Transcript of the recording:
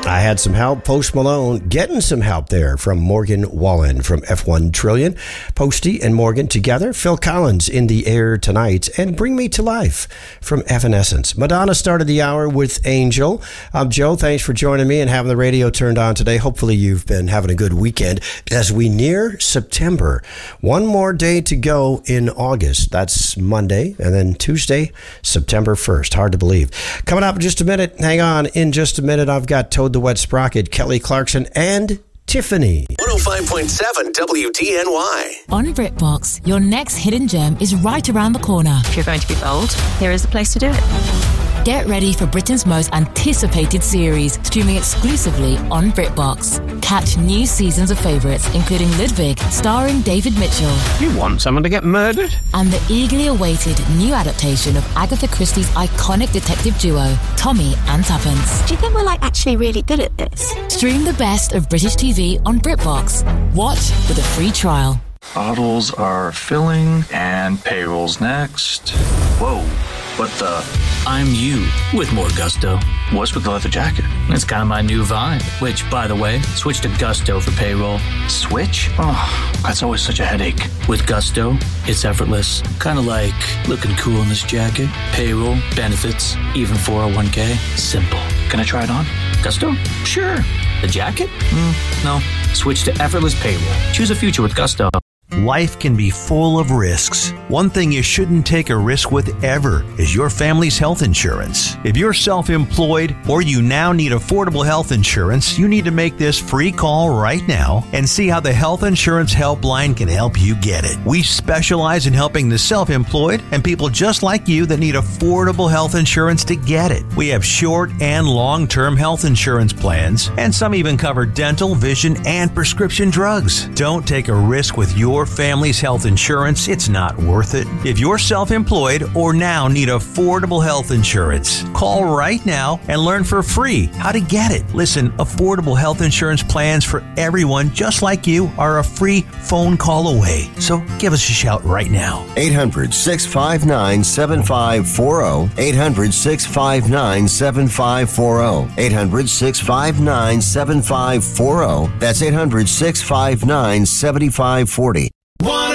I had some help. Post Malone getting some help there from Morgan Wallen from F1 Trillion. Posty and Morgan together. Phil Collins, In the Air Tonight. And Bring Me to Life from Evanescence. Madonna started the hour with Angel. I'm Joe. Thanks for joining me and having the radio turned on today. Hopefully you've been having a good weekend as we near September. One more day to go in August. That's Monday. And then Tuesday, September 1st. Hard to believe. Coming up in just a minute. Hang on. In just a minute, I've got Toad the Wet Sprocket, Kelly Clarkson, and Tiffany. 105.7 WDNY. On BritBox, your next hidden gem is right around the corner. If you're going to be bold, here is the place to do it. Get ready for Britain's most anticipated series, streaming exclusively on BritBox. Catch new seasons of favourites, including Ludwig, starring David Mitchell. You want someone to get murdered? And the eagerly awaited new adaptation of Agatha Christie's iconic detective duo, Tommy and Tuppence. Do you think we're actually really good at this? Stream the best of British TV on BritBox. Watch with a free trial. Bottles are filling and payroll's next. Whoa, what the? I'm you with more gusto. What's with the leather jacket? It's kind of my new vibe, which, by the way, switch to Gusto for payroll. Switch? Oh, that's always such a headache. With Gusto, it's effortless. Kind of like looking cool in this jacket. Payroll, benefits, even 401k. Simple. Can I try it on? Gusto? Sure. The jacket? No. Switch to effortless payroll. Choose a future with Gusto. Life can be full of risks. One thing you shouldn't take a risk with ever is your family's health insurance. If you're self-employed or you now need affordable health insurance, you need to make this free call right now and see how the Health Insurance Helpline can help you get it. We specialize in helping the self-employed and people just like you that need affordable health insurance to get it. We have short and long-term health insurance plans, and some even cover dental, vision, and prescription drugs. Don't take a risk with your family's health insurance. It's not worth it. If you're self-employed or now need affordable health insurance, call right now and learn for free how to get it. Listen, affordable health insurance plans for everyone just like you are a free phone call away. So give us a shout right now. 800-659-7540. 800-659-7540. 800-659-7540. That's 800-659-7540. 105.7